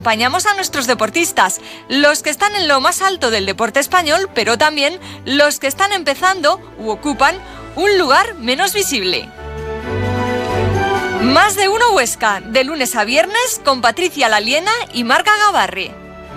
Acompañamos a nuestros deportistas, los que están en lo más alto del deporte español, pero también los que están empezando u ocupan un lugar menos visible. Más de uno Huesca, de lunes a viernes, con Patricia Laliena y Marga Gavarre.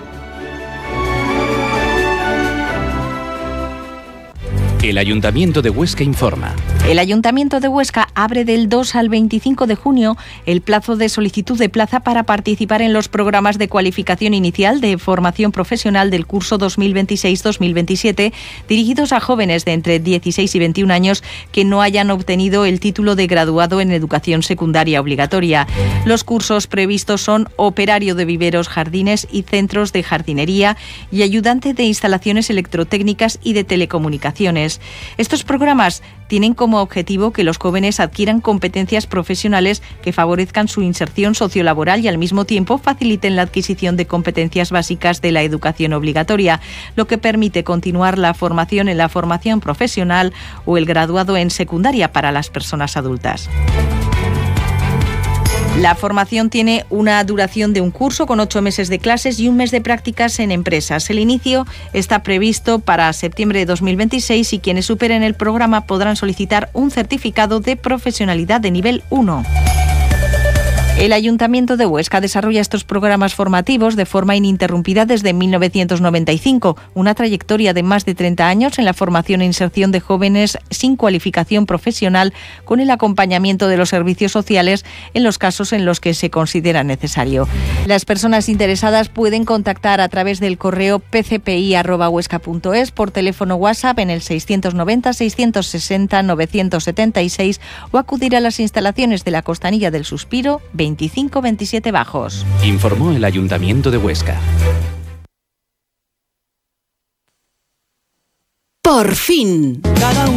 El Ayuntamiento de Huesca informa. El Ayuntamiento de Huesca abre del 2 al 25 de junio el plazo de solicitud de plaza para participar en los programas de cualificación inicial de formación profesional del curso 2026-2027 dirigidos a jóvenes de entre 16 y 21 años que no hayan obtenido el título de graduado en educación secundaria obligatoria. Los cursos previstos son operario de viveros, jardines y centros de jardinería y ayudante de instalaciones electrotécnicas y de telecomunicaciones. Estos programas tienen como objetivo que los jóvenes adquieran competencias profesionales que favorezcan su inserción sociolaboral y al mismo tiempo faciliten la adquisición de competencias básicas de la educación obligatoria, lo que permite continuar la formación en la formación profesional o el graduado en secundaria para las personas adultas. La formación tiene una duración de un curso con 8 meses de clases y 1 mes de prácticas en empresas. El inicio está previsto para septiembre de 2026 y quienes superen el programa podrán solicitar un certificado de profesionalidad de nivel 1. El Ayuntamiento de Huesca desarrolla estos programas formativos de forma ininterrumpida desde 1995, una trayectoria de más de 30 años en la formación e inserción de jóvenes sin cualificación profesional con el acompañamiento de los servicios sociales en los casos en los que se considera necesario. Las personas interesadas pueden contactar a través del correo pcpi@huesca.es, por teléfono WhatsApp en el 690 660 976 o acudir a las instalaciones de la Costanilla del Suspiro 25-27 Bajos. Informó el Ayuntamiento de Huesca. Por fin.